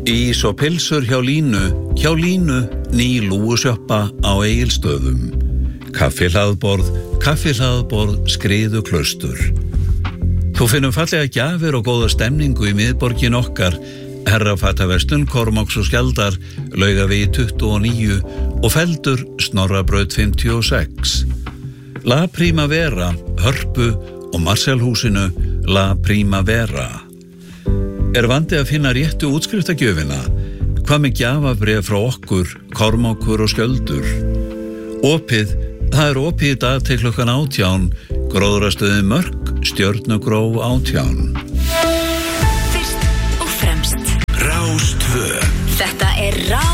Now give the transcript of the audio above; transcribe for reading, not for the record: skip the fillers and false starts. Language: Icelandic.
Ís og pilsur hjá Línu, ný lúgusjoppa á Egilsstöðum. Kaffihlaðborð, Skriðuklaustur. Þú finnum fallega gjafir og góða stemningu í miðborgin okkar, Herrafattaverslun, Kormáks og Skjaldar, Laugavegi 29 og Feldur, Snorrabraut 56. La Primavera, Hörpu og Marselhúsinu, La Primavera. Vandi að finna réttu útskriftagjöfina? Hvað með gjafabréf frá okkur, Kormákur og Skjöldur? Það opið í dag til klukkan 18, Gróðrastöðin Mörk, Stjörnugróf 18. Fyrst og fremst Rás 2. Þetta er Rás